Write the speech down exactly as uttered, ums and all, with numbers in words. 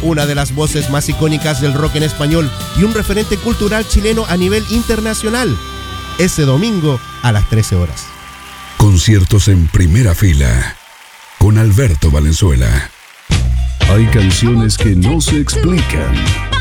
una de las voces más icónicas del rock en español y un referente cultural chileno a nivel internacional. Ese domingo a las trece horas. Conciertos en primera fila con Alberto Valenzuela. Hay canciones que no se explican,